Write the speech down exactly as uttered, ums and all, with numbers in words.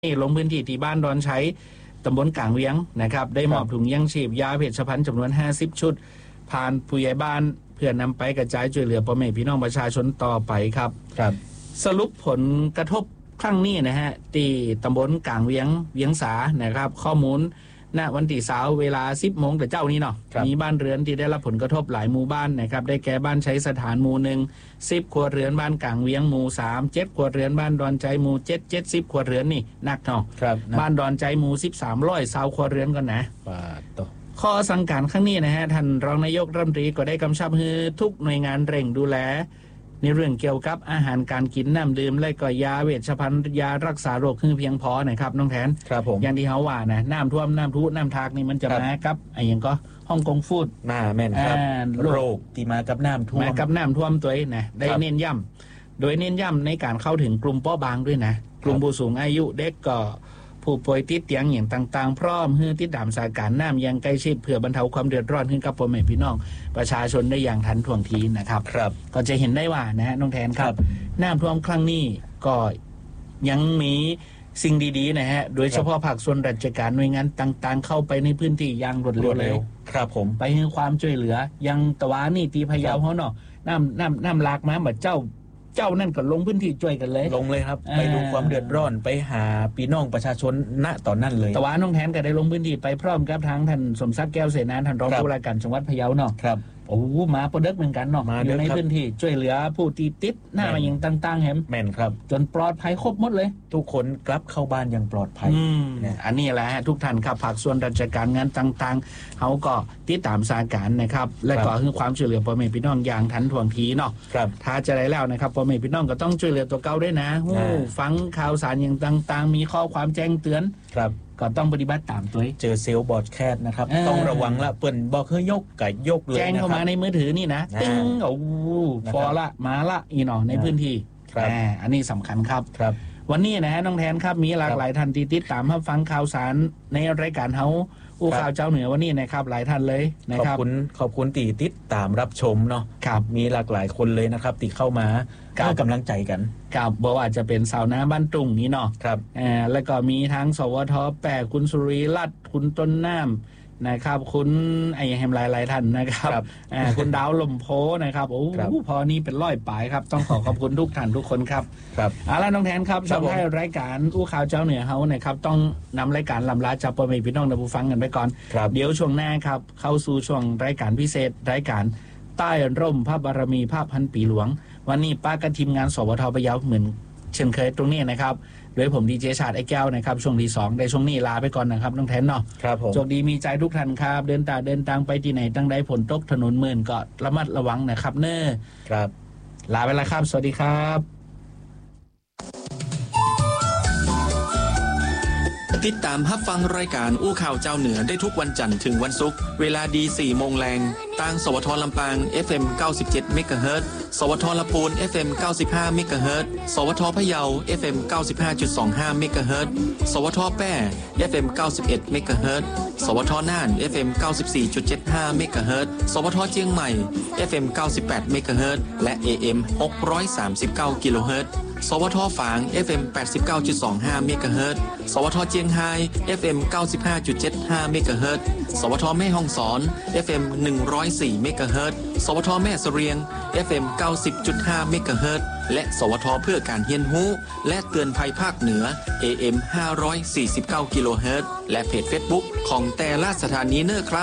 ลงพื้นที่ที่บ้านดอนใช้ตำบลกลางเวียงนะครับได้มอบถุงยังชีพยาเวชภัณฑ์จำนวนห้าสิบชุดผ่านผู้ใหญ่บ้านเพื่อนำไปกระจายช่วยเหลือพ่อแม่พี่น้องประชาชนต่อไปครับครับสรุปผลกระทบครั้งนี้นะฮะที่ตำบลกลางเวียงเวียงสานะครับข้อมูลณวันที่สาวเวลาสิบโมงแต่เจ้านี้เนาะมีบ้านเรือนที่ได้รับผลกระทบหลายหมู่บ้านนะครับได้แก่บ้านใช้สถานหมู่หนึ่งสิบครัวเรือนบ้านกลางเวียงหมู่สามเจ็ดครัวเรือนบ้านดอนใจหมู่เจ็ดเจ็ดสิบครัวเรือนนี่นักเนาะบ้านดอนใจหมู่สิบสามร้อยสาวครัวเรือนก่อนนะบาทต่อข้อสั่งการครั้งนี้นะฮะท่านรองนายกรัฐมนตรีก็ได้กำชับให้ทุกหน่วยงานเร่งดูแลในเรื่องเกี่ยวกับอาหารการกินน้ำดื่มและก็ยาเวชภัณฑ์ยารักษาโรคคือเพียงพอนะครับน้องแทนครับผมอย่างที่เขาว่านะน้ำท่วมน้ำทุน้ำทากนี่มันจะมากับไอ้อย่างก็ฮ่องกงฟูดมาแม่นครับโรคที่มากับน้ำท่วมมากับน้ำท่วมตัวนะได้เน้นย้ำโดยเน้นย้ำในการเข้าถึงกลุ่มเปราะบางด้วยนะกลุ่มผู้สูงอายุเด็กก็ผู้ป่วยติดเตียงอย่างต่างๆพร้อมเพื่อติดตามสถานการณ์น้ำยังใกล้ชิดเพื่อบรรเทาความเดือดร้อนขึ้นกับพ่อแม่พี่น้องประชาชนได้อย่างทันท่วงทีนะครับครับก็จะเห็นได้ว่านะฮะน้องแทนครับน้ำท่วมครั้งนี้ก็ยังมีสิ่งดีๆนะฮะโดยเฉพาะภาคส่วนราชการหน่วยงานต่างๆเข้าไปในพื้นที่อย่างรวดเร็วเลยครับผมไปให้ความช่วยเหลือยังตะวันนี่ตีพะเยาเขาเนาะน้ำน้ำน้ำหลากมาแบบเจ้าเจ้านั่นก็ลงพื้นที่ช่วยกันเลยลงเลยครับไปดูความเดือดร้อนไปหาพี่น้องประชาชนณตอนนั้นเลยแต่ว่าน้องแทนก็ได้ลงพื้นที่ไปพร้อมกับทางท่านสมศักดิ์แก้วเสนาท่านรองผู้ว่าการจังหวัดพะเยาเนาะครับโอ้มาโปรเด็กเหมือนกันเนาะอยู่ในพื้นที่ช่วยเหลือผู้ที่ติดหน้ามาอย่างต่างๆแฮมแม่นครับจนปลอดภัยครบหมดเลยทุกคนกลับเข้าบ้านอย่างปลอดภัยนะอันนี้แหละฮะทุกท่านครับภาคส่วนราชการงานต่างๆเขาก็ติดตามสถานการณ์นะครับและก็คือความช่วยเหลือพ่อแม่พี่น้องอย่างทันท่วงทีเนาะถ้าจะได้แล้วนะครับพ่อแม่พี่น้องก็ต้องช่วยเหลือตัวเก่าด้วยนะฟังข่าวสารอย่างต่างๆมีข้อความแจ้งเตือนครับก็ต้องปฏิบัติตามตัวเจอเซลล์บอดแคสนะครับต้องระวังละเปิ่นบอกเฮ้ยยกไก่ยกเลยแจ้งเข้ามาในมือถือนี่นะตึ้งโอ้ฟอละมาละอีหนอในพื้นที่อันนี้สำคัญครับครับวันนี้นะฮะน้องแทนครับมีหลากหลายท่านที่ติดตามรับฟังข่าวสารในรายการเฮาอู้ข่าวเจ้าเหนือวันนี้นะครับหลายท่านเลยนะครับขอบคุณขอบคุณตีติดตามรับชมเนาะครับมีหลากหลายคนเลยนะครับที่เข้ามาให้กำลังใจกันครับบอกว่าจะเป็นสาวน้ำบ้านตุ่งนี้เนาะครับอ่าแล้วก็มีทั้งสวทแปดคุณสุริรัตน์คุณต้นน้ำนะครับคุณไอ้แฮมหลายๆท่านนะครับอ่าคุณดาวลมโพนะครับโอ้พอนี้เป็นร้อยปลายครับต้องขอขอบคุณทุกท่านทุกคนครับครับเอาล่ะน้องแทนครับช่วงท้ายรายการอู้ข่าวเจ้าเหนือเฮานะครับต้องนำรายการลำลาจากพ่อแม่พี่น้องท่านผู้ฟังกันไปก่อนเดี๋ยวช่วงหน้าครับเข้าสู่ช่วงรายการพิเศษรายการใต้ร่มพระบารมีภาพพันปีหลวงวันนี้ป้ากับทีมงานสวทพะเยาเหมือนเช่นเคยตรงนี้นะครับโดยผมดีเจชาติไอ้แก้วนะครับช่วงที่สองในช่วงนี้ลาไปก่อนนะครับน้องแทนเนาะครับผมโชคดีมีใจทุกท่านครับเดินตาเดินทางไปที่ไหนตั้งใดฝนตกถนนมื่นก็ระมัดระวังนะครับเน้อครับลาไปแล้วครับสวัสดีครับติดตามรับฟังรายการอู้ข่าวเจ้าเหนือได้ทุกวันจันทร์ถึงวันศุกร์เวลาดีสี่โมงแรงทางสวทลำปาง เอฟ เอ็ม เก้าสิบเจ็ด เมกะเฮิรตซ์สวทลำพูน เอฟ เอ็ม เก้าสิบห้า เมกะเฮิรตซ์สวทพะเยา เอฟ เอ็ม เก้าสิบห้าจุดสองห้า เมกะเฮิรตซ์สวทแปร่ เอฟ เอ็ม เก้าสิบเอ็ด เมกะเฮิรตซ์สวทน่าน เอฟ เอ็ม เก้าสิบสี่จุดเจ็ดห้า เมกะเฮิรตซ์สวทเชียงใหม่ เอฟ เอ็ม เก้าสิบแปด เมกะเฮิรตซ์และ เอ เอ็ม หกร้อยสามสิบเก้า กิโลเฮิรตซ์สวทฝาง เอฟ เอ็ม แปดสิบเก้าจุดสองห้า เมกะเฮิรตซ์สวทเจียงไฮ้ เอฟ เอ็ม เก้าสิบห้าจุดเจ็ดห้า เมกะเฮิรตซ์สวทแม่ฮ่องสอน เอฟ เอ็ม หนึ่งร้อยสี่ เมกะเฮิรตซ์สวทแม่เสรียง เอฟ เอ็ม เก้าสิบจุดห้า เมกะเฮิรตซ์และสวทเพื่อการเรียนรู้และเตือนภัยภาคเหนือ เอ เอ็ม ห้าร้อยสี่สิบเก้า กิโลเฮิรตซ์และเพจ Facebook ของแต่ละสถานีเนอร์ครับ